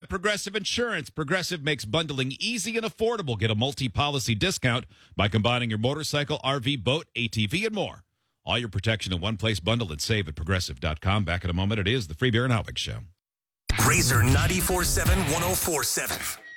Progressive Insurance. Progressive makes bundling easy and affordable. Get a multi-policy discount by combining your motorcycle, RV, boat, ATV, and more. All your protection in one place. Bundle and save at Progressive.com. Back in a moment. It is the Free Beer and Howard Show. Razor 94.7, 104.7.